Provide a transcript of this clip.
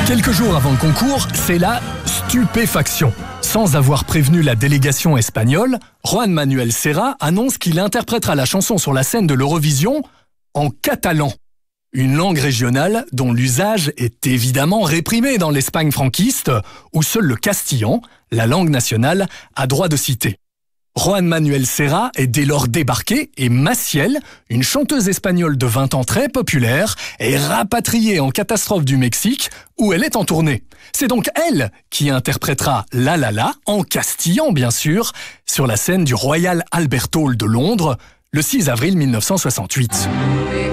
Quelques jours avant le concours, c'est la stupéfaction. Sans avoir prévenu la délégation espagnole, Juan Manuel Serrat annonce qu'il interprétera la chanson sur la scène de l'Eurovision en catalan. Une langue régionale dont l'usage est évidemment réprimé dans l'Espagne franquiste, où seul le castillan, la langue nationale, a droit de citer. Juan Manuel Serrat est dès lors débarqué et Maciel, une chanteuse espagnole de 20 ans très populaire, est rapatriée en catastrophe du Mexique où elle est en tournée. C'est donc elle qui interprétera La La La, en castillan bien sûr, sur la scène du Royal Albert Hall de Londres le 6 avril 1968.